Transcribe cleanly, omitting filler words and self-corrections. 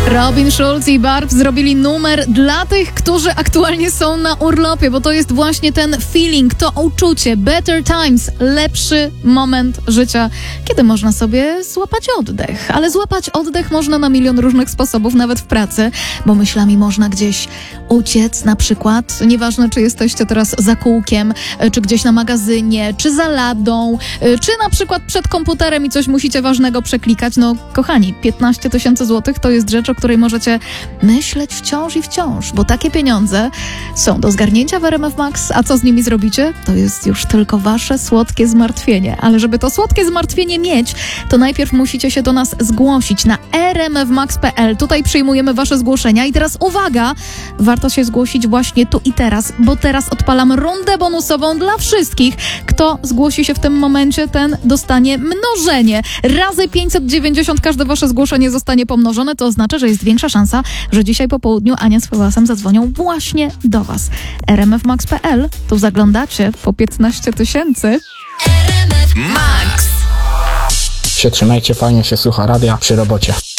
Robin Schulz i Barb zrobili numer dla tych, którzy aktualnie są na urlopie, bo to jest właśnie ten feeling, to uczucie, better times, lepszy moment życia, kiedy można sobie złapać oddech. Ale złapać oddech można na milion różnych sposobów, nawet w pracy, bo myślami można gdzieś uciec na przykład. Nieważne, czy jesteście teraz za kółkiem, czy gdzieś na magazynie, czy za ladą, czy na przykład przed komputerem i coś musicie ważnego przeklikać. No, kochani, 15 000 złotych to jest rzecz, o której możecie myśleć wciąż i wciąż, bo takie pieniądze są do zgarnięcia w RMF Max, a co z nimi zrobicie? To jest już tylko wasze słodkie zmartwienie. Ale żeby to słodkie zmartwienie mieć, to najpierw musicie się do nas zgłosić na rmfmax.pl. Tutaj przyjmujemy wasze zgłoszenia i teraz uwaga, warto się zgłosić właśnie tu i teraz, bo teraz odpalam rundę bonusową dla wszystkich. Kto zgłosi się w tym momencie, ten dostanie mnożenie. Razy 590 każde wasze zgłoszenie zostanie pomnożone, to oznacza, że jest większa szansa, że dzisiaj po południu Ania z Fałasem zadzwonią właśnie do was. rmfmax.pl, tu zaglądacie po 15 000. RMF Max. Trzymajcie, fajnie się słucha radia przy robocie.